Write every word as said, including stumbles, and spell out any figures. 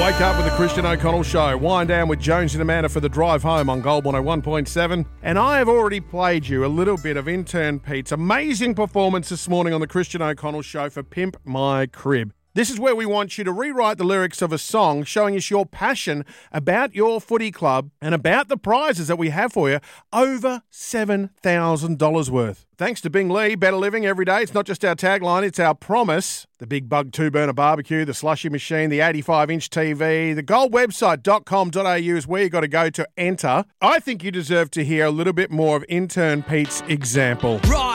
Wake up with the Christian O'Connell Show. Wind down with Jones and Amanda for the drive home on Gold one oh one point seven. And I have already played you a little bit of Intern Pete's amazing performance this morning on the Christian O'Connell Show for Pimp My Crib. This is where we want you to rewrite the lyrics of a song showing us your passion about your footy club and about the prizes that we have for you, over seven thousand dollars worth. Thanks to Bing Lee, better living every day. It's not just our tagline, it's our promise. The Big Bug two-burner barbecue, the slushy machine, the eighty-five inch T V, the gold website dot com dot a u is where you got to go to enter. I think you deserve to hear a little bit more of Intern Pete's example. Right.